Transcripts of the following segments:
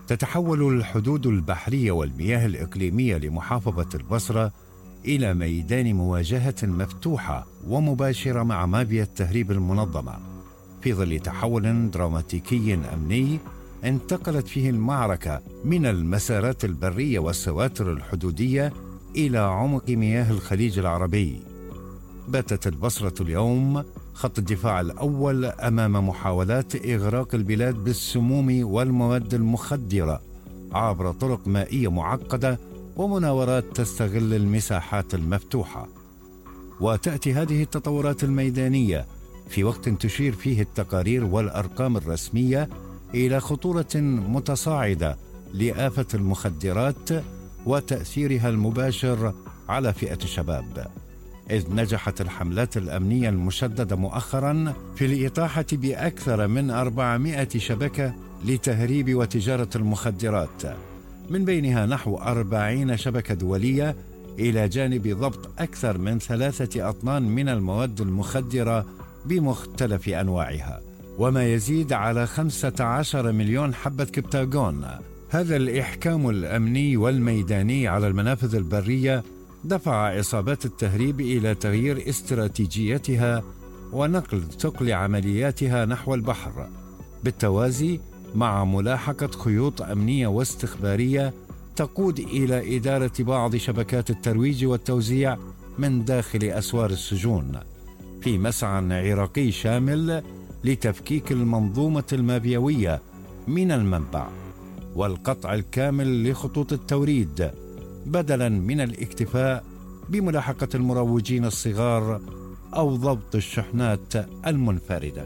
تتحول الحدود البحرية والمياه الإقليمية لمحافظة البصرة إلى ميدان مواجهة مفتوحة ومباشرة مع مافيا التهريب المنظمة، في ظل تحول دراماتيكي أمني انتقلت فيه المعركة من المسارات البرية والسواتر الحدودية إلى عمق مياه الخليج العربي. باتت البصرة اليوم خط الدفاع الأول أمام محاولات إغراق البلاد بالسموم والمواد المخدرة عبر طرق مائية معقدة ومناورات تستغل المساحات المفتوحة. وتأتي هذه التطورات الميدانية في وقت تشير فيه التقارير والأرقام الرسمية إلى خطورة متصاعدة لآفة المخدرات وتأثيرها المباشر على فئة الشباب، إذ نجحت الحملات الأمنية المشددة مؤخراً في الإطاحة بأكثر من 400 شبكة لتهريب وتجارة المخدرات، من بينها نحو 40 شبكة دولية، إلى جانب ضبط أكثر من 3 أطنان من المواد المخدرة بمختلف أنواعها، وما يزيد على 15 مليون حبة كبتاغون. هذا الإحكام الأمني والميداني على المنافذ البرية دفع عصابات التهريب إلى تغيير استراتيجيتها ونقل ثقل عملياتها نحو البحر، بالتوازي مع ملاحقة خيوط أمنية واستخبارية تقود إلى إدارة بعض شبكات الترويج والتوزيع من داخل أسوار السجون، في مسعى عراقي شامل لتفكيك المنظومة المافيوية من المنبع والقطع الكامل لخطوط التوريد، بدلاً من الاكتفاء بملاحقة المروجين الصغار أو ضبط الشحنات المنفردة.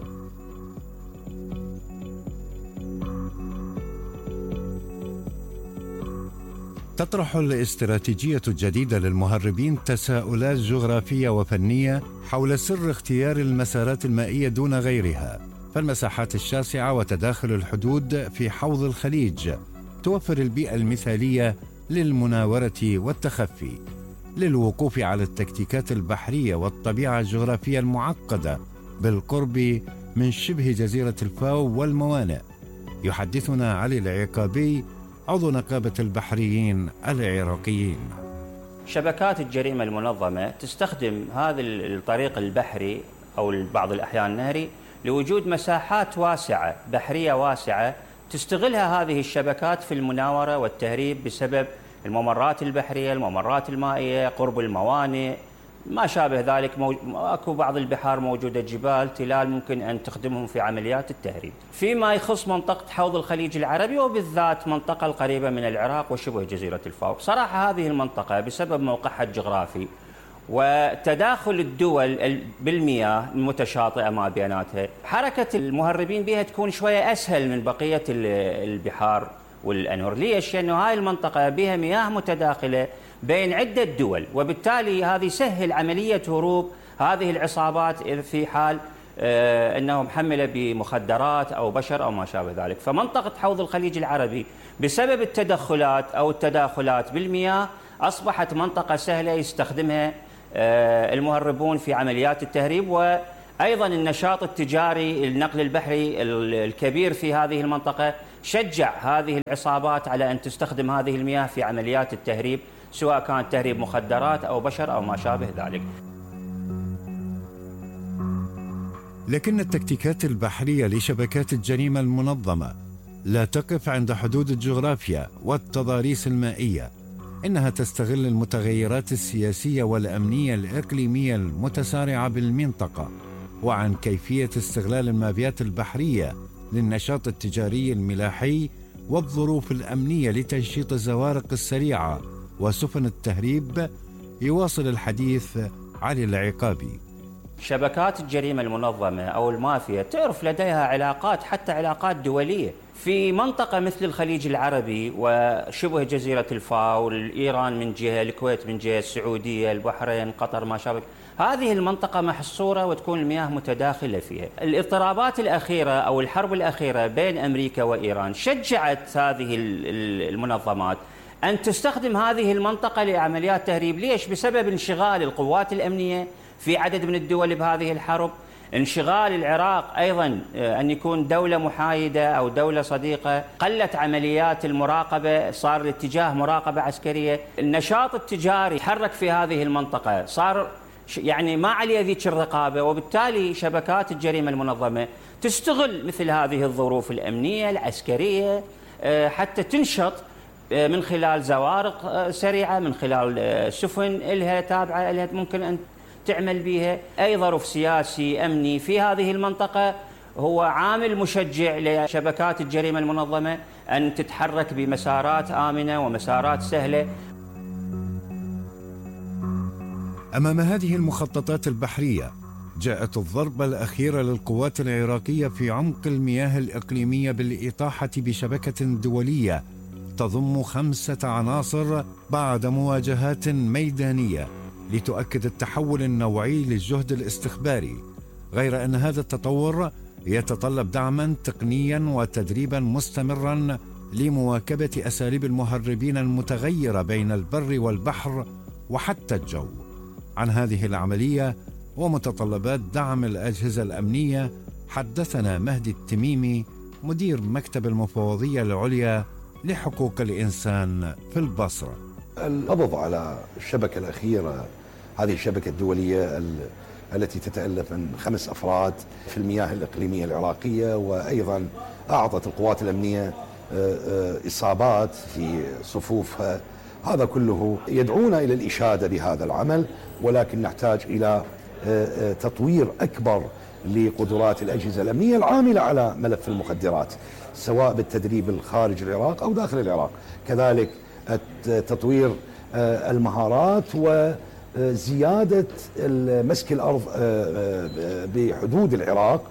تطرح الاستراتيجية الجديدة للمهربين تساؤلات جغرافية وفنية حول سر اختيار المسارات المائية دون غيرها، فالمساحات الشاسعة وتداخل الحدود في حوض الخليج توفر البيئة المثالية للمناورة والتخفي، للوقوف على التكتيكات البحرية والطبيعة الجغرافية المعقدة بالقرب من شبه جزيرة الفاو والموانئ. يحدثنا علي العقابي، عضو نقابة البحريين العراقيين. شبكات الجريمة المنظمة تستخدم هذا الطريق البحري أو بعض الأحيان النهري لوجود مساحات واسعة بحرية واسعة تستغلها هذه الشبكات في المناورة والتهريب بسبب الممرات البحرية، الممرات المائية، قرب الموانئ، ما شابه ذلك. اكو بعض البحار موجودة جبال تلال ممكن أن تخدمهم في عمليات التهريب. فيما يخص منطقة حوض الخليج العربي وبالذات منطقة القريبة من العراق وشبه جزيرة الفاو، صراحة هذه المنطقة بسبب موقعها الجغرافي وتداخل الدول بالمياه المتشاطئة ما بيناتها، حركة المهربين بها تكون شوية أسهل من بقية البحار والأنهر. ليش؟ لأنه هاي المنطقة بها مياه متداخلة بين عدة دول، وبالتالي هذه يسهل عملية هروب هذه العصابات في حال أنه محملة بمخدرات أو بشر أو ما شابه ذلك. فمنطقة حوض الخليج العربي بسبب التدخلات أو التداخلات بالمياه أصبحت منطقة سهلة يستخدمها المهربون في عمليات التهريب، وأيضا النشاط التجاري النقل البحري الكبير في هذه المنطقة شجع هذه العصابات على أن تستخدم هذه المياه في عمليات التهريب، سواء كان تهريب مخدرات أو بشر أو ما شابه ذلك. لكن التكتيكات البحرية لشبكات الجريمة المنظمة لا تقف عند حدود الجغرافيا والتضاريس المائية، إنها تستغل المتغيرات السياسية والأمنية الإقليمية المتسارعة بالمنطقة، وعن كيفية استغلال المافيات البحرية للنشاط التجاري الملاحي والظروف الأمنية لتنشيط الزوارق السريعة وسفن التهريب. يواصل الحديث علي العقابي. شبكات الجريمة المنظمة أو المافيا تعرف لديها علاقات، حتى علاقات دولية في منطقة مثل الخليج العربي وشبه جزيرة الفاو، إيران من جهة، الكويت من جهة، السعودية، البحرين، قطر، ما شابه. هذه المنطقة محصورة وتكون المياه متداخلة فيها. الاضطرابات الأخيرة أو الحرب الأخيرة بين أمريكا وإيران شجعت هذه المنظمات أن تستخدم هذه المنطقة لعمليات تهريب. ليش؟ بسبب انشغال القوات الأمنية في عدد من الدول بهذه الحرب، انشغال العراق أيضا أن يكون دولة محايدة أو دولة صديقة، قلت عمليات المراقبة، صار الاتجاه مراقبة عسكرية. النشاط التجاري تحرك في هذه المنطقة، صار يعني ما عليه ذيك الرقابة، وبالتالي شبكات الجريمة المنظمة تستغل مثل هذه الظروف الأمنية العسكرية حتى تنشط من خلال زوارق سريعة، من خلال سفن إلها تابعة إلها ممكن أن تعمل بها. أي ظرف سياسي أمني في هذه المنطقة هو عامل مشجع لشبكات الجريمة المنظمة أن تتحرك بمسارات آمنة ومسارات سهلة. أمام هذه المخططات البحرية جاءت الضربة الأخيرة للقوات العراقية في عمق المياه الإقليمية بالإطاحة بشبكة دولية تضم 5 عناصر بعد مواجهات ميدانية لتؤكد التحول النوعي للجهد الاستخباري، غير أن هذا التطور يتطلب دعما تقنيا وتدريبا مستمرا لمواكبة أساليب المهربين المتغيرة بين البر والبحر وحتى الجو. عن هذه العملية ومتطلبات دعم الأجهزة الأمنية حدثنا مهدي التميمي، مدير مكتب المفوضية العليا لحقوق الإنسان في البصرة. القبض على الشبكة الأخيرة، هذه الشبكة الدولية التي تتألف من 5 أفراد في المياه الإقليمية العراقية، وأيضا أعطت القوات الأمنية إصابات في صفوفها، هذا كله يدعونا إلى الإشادة بهذا العمل، ولكن نحتاج إلى تطوير أكبر لقدرات الأجهزة الأمنية العاملة على ملف المخدرات، سواء بالتدريب الخارج العراق أو داخل العراق. كذلك تطوير المهارات وزيادة مسك الأرض بحدود العراق،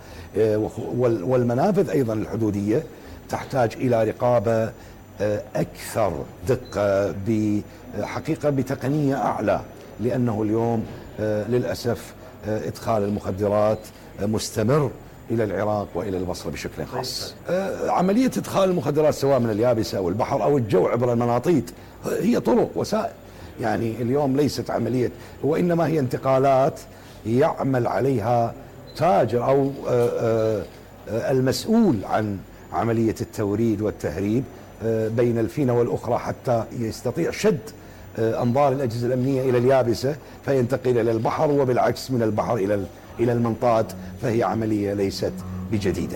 والمنافذ أيضا الحدودية تحتاج إلى رقابة أكثر دقة، بحقيقة بتقنية أعلى، لأنه اليوم للأسف إدخال المخدرات مستمر إلى العراق وإلى البصرة بشكل خاص. عملية إدخال المخدرات سواء من اليابسة أو البحر أو الجو عبر المناطيد هي طرق وسائل، يعني اليوم ليست عملية، وإنما هي انتقالات يعمل عليها تاجر أو المسؤول عن عملية التوريد والتهريب بين الفينة والأخرى، حتى يستطيع شد أنظار الأجهزة الأمنية إلى اليابسة فينتقل إلى البحر، وبالعكس من البحر إلى المنطاد، فهي عملية ليست بجديدة.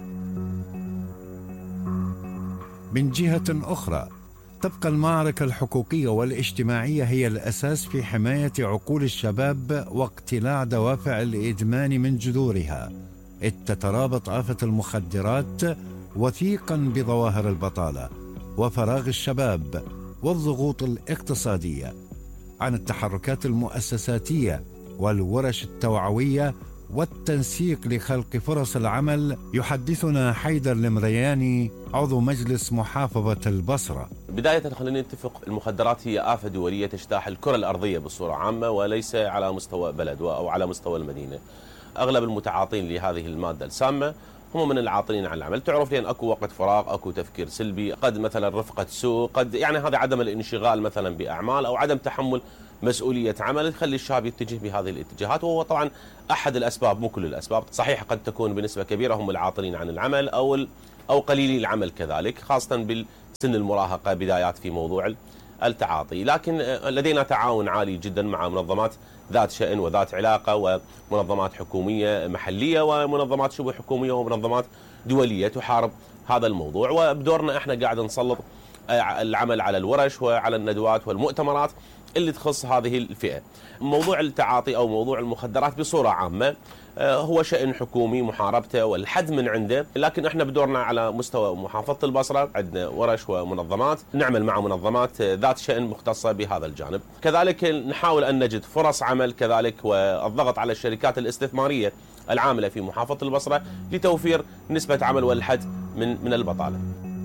من جهة أخرى تبقى المعركة الحقوقية والاجتماعية هي الأساس في حماية عقول الشباب واقتلاع دوافع الإدمان من جذورها، إذ تترابط آفة المخدرات وثيقا بظواهر البطالة وفراغ الشباب والضغوط الاقتصادية. عن التحركات المؤسساتية والورش التوعوية والتنسيق لخلق فرص العمل يحدثنا حيدر المرياني، عضو مجلس محافظة البصرة. بداية خلينا نتفق، المخدرات هي آفة دولية تجتاح الكرة الأرضية بصورة عامة، وليس على مستوى بلد أو على مستوى المدينة. أغلب المتعاطين لهذه المادة السامة هم من العاطلين عن العمل، تعرف لأن أكو وقت فراغ، أكو تفكير سلبي، قد مثلا رفقة سوء، قد يعني هذا عدم الانشغال مثلا بأعمال أو عدم تحمل مسؤولية عمل تخلي الشاب يتجه بهذه الاتجاهات، وهو طبعا أحد الأسباب، مو كل الأسباب. صحيح قد تكون بنسبة كبيرة هم العاطلين عن العمل أو قليلي العمل كذلك، خاصة بالسن المراهقة، بدايات في موضوع التعاطي. لكن لدينا تعاون عالي جدا مع منظمات ذات شأن وذات علاقة، ومنظمات حكومية محلية ومنظمات شبه حكومية ومنظمات دولية تحارب هذا الموضوع. وبدورنا احنا قاعد نسلط العمل على الورش وعلى الندوات والمؤتمرات اللي تخص هذه الفئة. موضوع التعاطي أو موضوع المخدرات بصورة عامة هو شأن حكومي محاربته والحد من عنده، لكن احنا بدورنا على مستوى محافظة البصرة عندنا ورش ومنظمات، نعمل مع منظمات ذات شأن مختصة بهذا الجانب. كذلك نحاول أن نجد فرص عمل كذلك، والضغط على الشركات الاستثمارية العاملة في محافظة البصرة لتوفير نسبة عمل والحد من البطالة.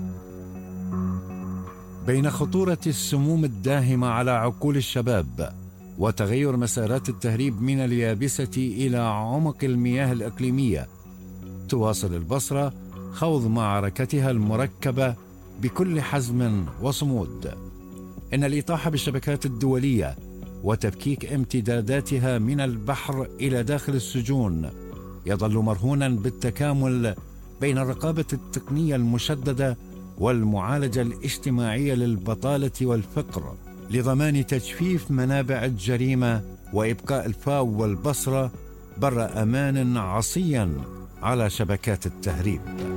بين خطورة السموم الداهمة على عقول الشباب وتغير مسارات التهريب من اليابسة إلى عمق المياه الإقليمية، تواصل البصرة خوض معركتها المركبة بكل حزم وصمود. إن الإطاحة بالشبكات الدولية وتفكيك امتداداتها من البحر إلى داخل السجون يظل مرهونا بالتكامل بين الرقابة التقنية المشددة والمعالجة الاجتماعية للبطالة والفقر لضمان تجفيف منابع الجريمة وإبقاء الفاو والبصرة بر أمان عصيا على شبكات التهريب.